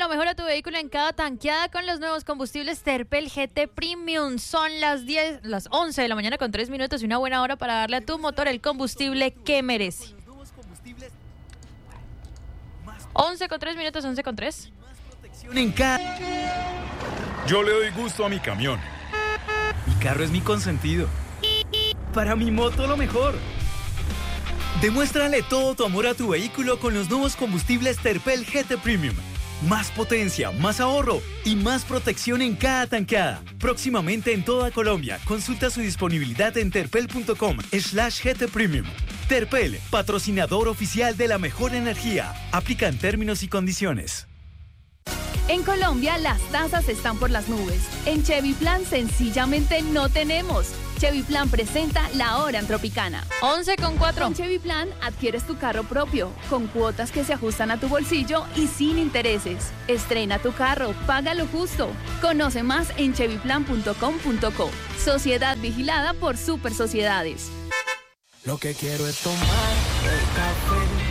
lo mejor a tu vehículo en cada tanqueada con los nuevos combustibles Terpel GT Premium. Son las 11 de la mañana con 3 minutos y una buena hora para darle a tu motor el combustible que merece. 11 con 3 minutos, 11 con 3. Yo le doy gusto a mi camión. Mi carro es mi consentido. Para mi moto lo mejor. Demuéstrale todo tu amor a tu vehículo con los nuevos combustibles Terpel GT Premium. Más potencia, más ahorro y más protección en cada tanqueada. Próximamente en toda Colombia. Consulta su disponibilidad en terpel.com/GT Premium. Terpel, patrocinador oficial de la mejor energía. Aplican términos y condiciones. En Colombia las tasas están por las nubes. En Chevy Plan sencillamente no tenemos. Chevy Plan presenta la hora en Tropicana. 11 con 4. Con Chevy Plan adquieres tu carro propio, con cuotas que se ajustan a tu bolsillo y sin intereses. Estrena tu carro, págalo justo. Conoce más en chevyplan.com.co. Sociedad vigilada por Super Sociedades. Lo que quiero es tomar el café